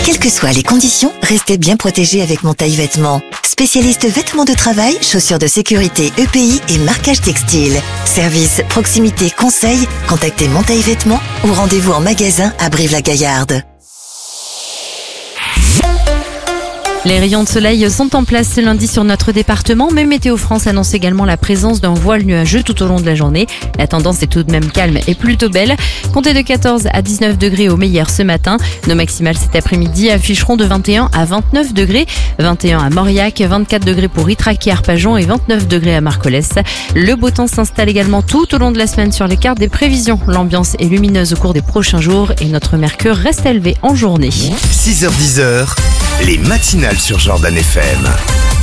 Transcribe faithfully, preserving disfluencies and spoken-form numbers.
Quelles que soient les conditions, restez bien protégés avec Montaille Vêtements. Spécialiste vêtements de travail, chaussures de sécurité E P I et marquage textile. Service, proximité, conseil, contactez Montaille Vêtements ou rendez-vous en magasin à Brive-la-Gaillarde. Les rayons de soleil sont en place ce lundi sur notre département, mais Météo France annonce également la présence d'un voile nuageux tout au long de la journée. La tendance est tout de même calme et plutôt belle. Comptez de quatorze à dix-neuf degrés au meilleur ce matin. Nos maximales cet après-midi afficheront de vingt et un à vingt-neuf degrés. vingt et un à Mauriac, vingt-quatre degrés pour Ytrac et Arpajon et vingt-neuf degrés à Marcollès. Le beau temps s'installe également tout au long de la semaine sur les cartes des prévisions. L'ambiance est lumineuse au cours des prochains jours et notre mercure reste élevé en journée. six heures dix, les matinales sur Jordan F M.